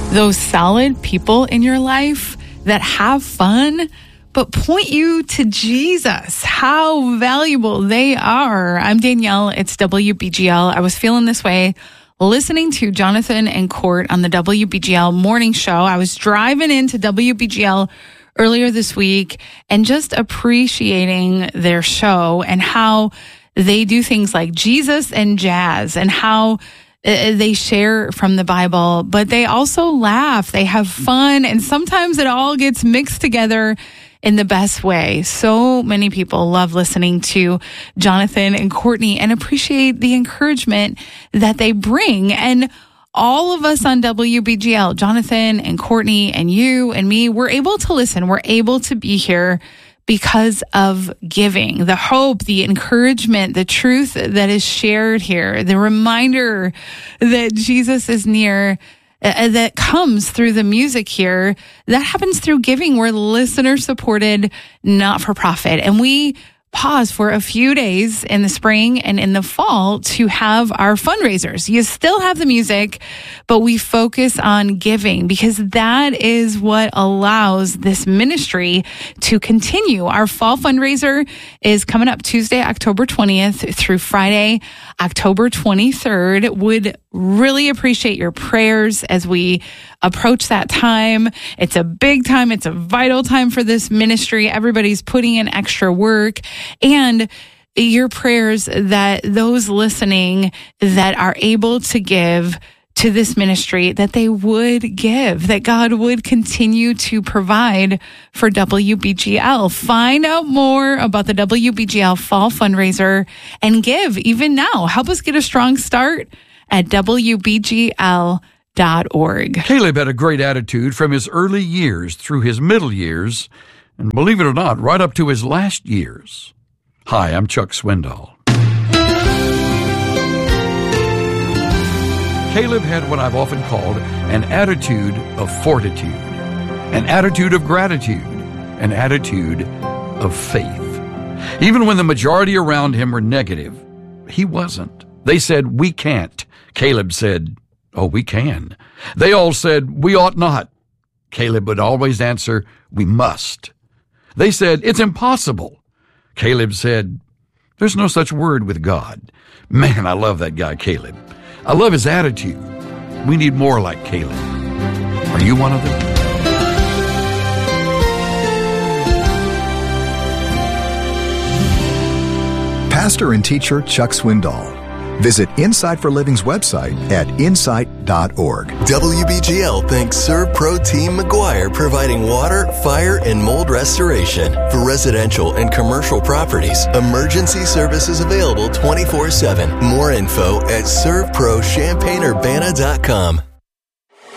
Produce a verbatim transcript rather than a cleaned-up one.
those solid people in your life that have fun, but point you to Jesus, how valuable they are. I'm Danielle. It's W B G L. I was feeling this way listening to Jonathan and Court on the W B G L morning show. I was driving into W B G L earlier this week and just appreciating their show and how they do things like Jesus and jazz and how they share from the Bible, but they also laugh, they have fun, and sometimes it all gets mixed together in the best way. So many people love listening to Jonathan and Courtney and appreciate the encouragement that they bring. And all of us on W B G L, Jonathan and Courtney and you and me, we're able to listen. We're able to be here because of giving, the hope, the encouragement, the truth that is shared here, the reminder that Jesus is near, uh, that comes through the music here, that happens through giving. We're listener-supported, not-for-profit. And we pause for a few days in the spring and in the fall to have our fundraisers. You still have the music, but we focus on giving because that is what allows this ministry to continue. Our fall fundraiser is coming up Tuesday, October twentieth through Friday, October twenty-third. Would really appreciate your prayers as we approach that time. It's a big time. It's a vital time for this ministry. Everybody's putting in extra work, and your prayers that those listening that are able to give to this ministry, that they would give, that God would continue to provide for W B G L. Find out more about the W B G L Fall Fundraiser and give even now. Help us get a strong start at W B G L dot org. Caleb had a great attitude from his early years through his middle years, and believe it or not, right up to his last years. Hi, I'm Chuck Swindoll. Caleb had what I've often called an attitude of fortitude, an attitude of gratitude, an attitude of faith. Even when the majority around him were negative, he wasn't. They said, "We can't." Caleb said, "Oh, we can." They all said, "We ought not." Caleb would always answer, "We must." They said, "It's impossible." Caleb said, "There's no such word with God." Man, I love that guy, Caleb. I love his attitude. We need more like Caleb. Are you one of them? Pastor and teacher Chuck Swindoll. Visit Insight for Living's website at insight dot org. W B G L thanks ServPro Team McGuire, providing water, fire, and mold restoration for residential and commercial properties. Emergency services available twenty-four seven. More info at serve pro champaign urbana dot com.